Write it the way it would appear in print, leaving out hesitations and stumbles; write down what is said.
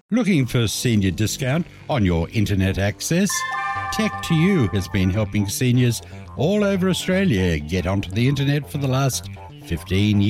Looking for senior discount on your internet access? Tech2U has been helping seniors all over Australia get onto the internet for the last 15 years.